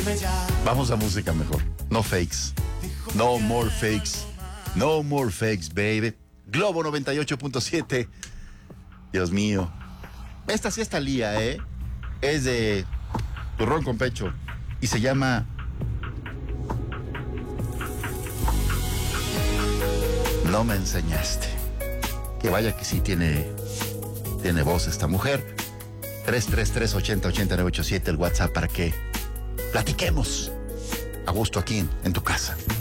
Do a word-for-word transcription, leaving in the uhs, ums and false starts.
Vamos a música mejor. No fakes. No more fakes. No more fakes, baby. Globo noventa y ocho punto siete. Dios mío. Esta sí está lía, ¿eh? Es de turrón con pecho. Y se llama... No me enseñaste. Que vaya que sí tiene... Tiene voz esta mujer. tres tres tres, ochenta, ochenta, nueve ocho siete, el WhatsApp para que platiquemos a gusto aquí en tu casa.